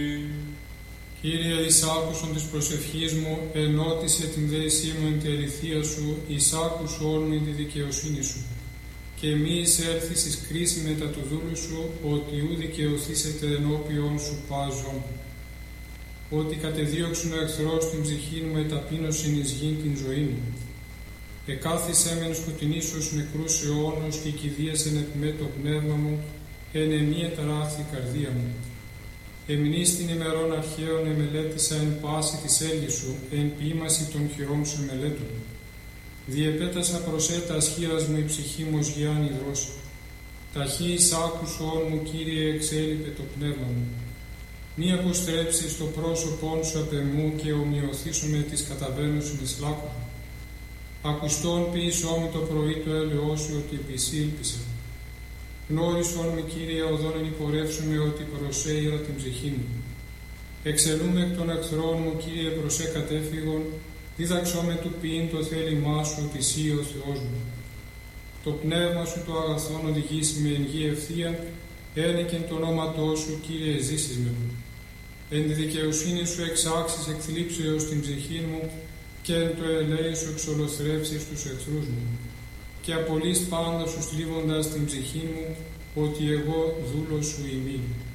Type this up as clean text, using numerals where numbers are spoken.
Κύριε, εις άκουσον της προσευχής μου, ενώτισε την δέησή μου εν τη αληθεία σου, εις άκουσον μου εν τη δικαιοσύνη σου. Και μη εισέλθεις εις κρίση μετά του δούλου σου, ότι ου δικαιωθήσετε ενώπιον σου πάζον. Ότι κατεδίωξουν ο εχθρός την ψυχή μου, εταπείνωσιν εις γην την ζωή μου. Εκάθισέ μεν σκοτεινήσους νεκρούς αιώνος και κηδίασεν επ' με το πνεύμα μου, εν εμεί εταράχθη η καρδία μου. Εμνείς την ημερών αρχαίων εμελέτησα εν πάση της έλγης σου, εν ποίημαση των χειρών σου εμελέτων. Διεπέτασα προσέτα ασχίας μου η ψυχή μου ως γιάννη δρόση. Ταχύ εις άκουσον μου, Κύριε, εξέλιπε το πνεύμα μου. Μη αποστρέψεις το πρόσωπόν σου απ' εμού και ομοιωθήσου με τις καταβαίνουσιν εις λάκκο. Ακουστόν ποιησό μου το πρωί το έλεος σου, ότι επισήλπισα. Γνώρισον με, Κύριε, οδόν εν υπορεύσουμε, ότι προσέειρα την ψυχή μου. Εξελούμε εκ των εχθρών μου, Κύριε, προσέ κατέφυγον, δίδαξό με του ποιήν το θέλημά σου, ότι εσύ ο Θεός μου. Το πνεύμα σου το αγαθόν οδηγήσει με εν γη ευθεία, ένεκεν το ονόματό σου, Κύριε, ζήσεις με. Εν τη δικαιοσύνη σου εξάξεις εκ θλίψεως την ψυχή μου, και εν το ελέη σου εξολοθρεύσεις τους εχθρούς μου. Και απολύς πάντα σου θλίβοντας την ψυχή μου, ότι εγώ δούλος σου ημί.